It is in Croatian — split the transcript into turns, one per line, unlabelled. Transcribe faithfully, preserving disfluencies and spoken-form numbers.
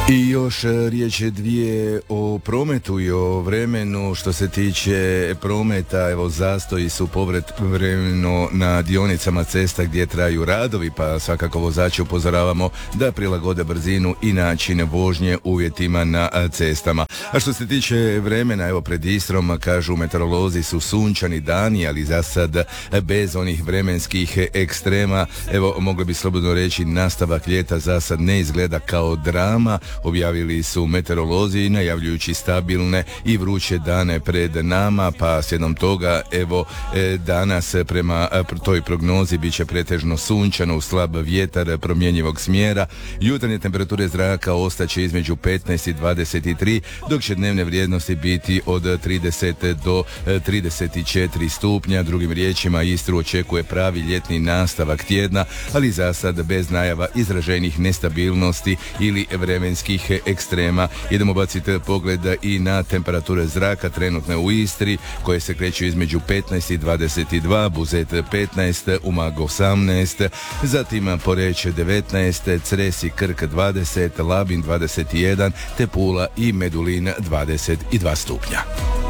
I još riječ dvije o prometu i o vremenu. Što se tiče prometa, evo zastoji su povremeno na dionicama cesta gdje traju radovi, pa svakako vozači upozoravamo da prilagode brzinu i način vožnje uvjetima na cestama. A što se tiče vremena, evo pred Istrom kažu meteorolozi su sunčani dani, ali za sad bez onih vremenskih ekstrema. Evo mogli bi slobodno reći nastavak ljeta za sad ne izgleda kao drama. Objavili su meteorolozi najavljujući stabilne i vruće dane pred nama, pa slijedom toga evo danas prema toj prognozi bit će pretežno sunčano, uz slab vjetar promjenjivog smjera. Jutarnje temperature zraka ostaće između petnaest i dvadeset tri, dok će dnevne vrijednosti biti od trideset do trideset četiri stupnja. Drugim riječima, Istru očekuje pravi ljetni nastavak tjedna, ali za sad bez najava izraženih nestabilnosti ili vremenskih ekstrema. Idemo baciti pogled i na temperature zraka trenutne u Istri, koje se kreću između petnaest i dvadeset dva, Buzet petnaest, Umag osamnaest, zatim Poreč devetnaest, Cres i Krk dvadeset, Labin dvadeset jedan, te Pula i Medulin dvadeset dva stupnja.